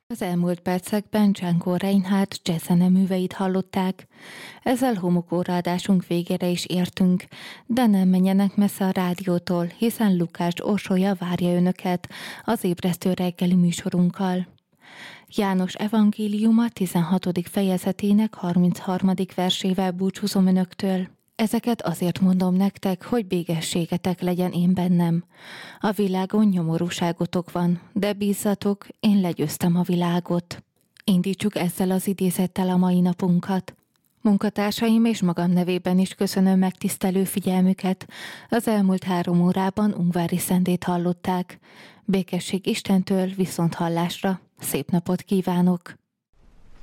Az elmúlt percekben Django Reinhardt jazzzeneműveit hallották. Ezzel homokóraadásunk végére is értünk, de nem menjenek messze a rádiótól, hiszen Lukács Orsolya várja önöket az ébresztő reggeli műsorunkkal. János evangéliuma 16. fejezetének 33. versével búcsúzom önöktől. Ezeket azért mondom nektek, hogy békességetek legyen én bennem. A világon nyomorúságotok van, de bízzatok, én legyőztem a világot. Indítsuk ezzel az idézettel a mai napunkat. Munkatársaim és magam nevében is köszönöm megtisztelő figyelmüket. Az elmúlt 3 órában Ungvári Szendét hallották. Békesség Istentől, viszont hallásra. Szép napot kívánok!